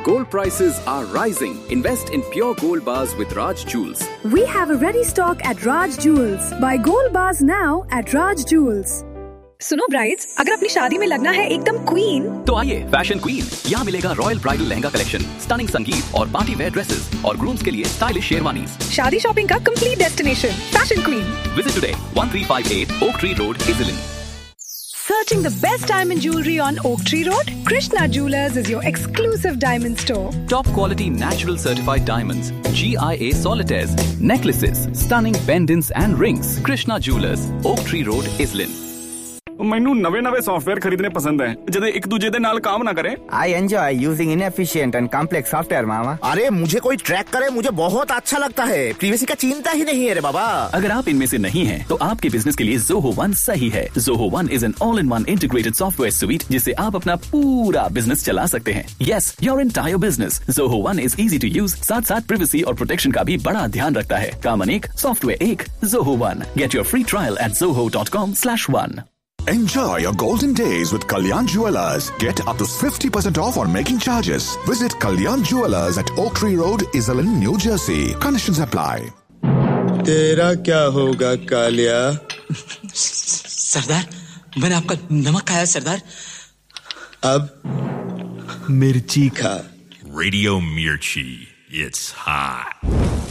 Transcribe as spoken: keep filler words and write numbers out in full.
Gold prices are rising. Invest in pure gold bars with Raj Jewels. We have a ready stock at Raj Jewels. Buy gold bars now at Raj Jewels. सुनो brides, अगर अपनी शादी में लगना है एकदम queen, तो आइए फैशन क्वीन। यहाँ मिलेगा royal bridal lehenga collection, stunning संगीत और पार्टी वेयर ड्रेसेस और ग्रूम्स के लिए स्टाइलिश शेरवानीज। शादी शॉपिंग का complete destination, fashion queen. Visit today one three five eight Oak Tree Road, Iselin. Searching the best diamond jewelry on Oak Tree Road? Krishna Jewelers is your exclusive diamond store. Top quality natural certified diamonds, G I A solitaires, necklaces, stunning pendants and rings. Krishna Jewelers, Oak Tree Road, Iselin. ਮੈਨੂੰ ਨਵੇਂ-ਨਵੇਂ software ਖਰੀਦਣੇ ਪਸੰਦ ਹੈ ਜਿਹੜੇ ਇੱਕ ਦੂਜੇ ਦੇ ਨਾਲ काम ना करें। I enjoy using inefficient and complex software, मामा। अरे मुझे कोई ट्रैक करे मुझे बहुत अच्छा लगता है। प्रीवेसी का चिंता ही नहीं है रे बाबा। अगर आप इनमें से नहीं हैं, तो आपके बिजनेस के लिए Zoho One सही है। Zoho One is an all-in-one integrated software suite जिससे आप अपना पूरा बिजनेस चला सकते हैं। Yes, your entire business. Zoho One is easy to use, साथ-साथ privacy और protection का भी बड़ा ध्यान रखता है। काम अनेक, सॉफ्टवेयर एक, Zoho One. Get your free trial at zoho dot com slash one. Enjoy your golden days with Kalyan Jewellers. Get up to fifty percent off on making charges. Visit Kalyan Jewellers at Oak Tree Road, Iselin, New Jersey. Conditions apply. तेरा क्या होगा कालिया? सरदार, मैंने आपका नमक खाया सरदार। अब मिर्ची खा। Radio Mirchi. It's hot.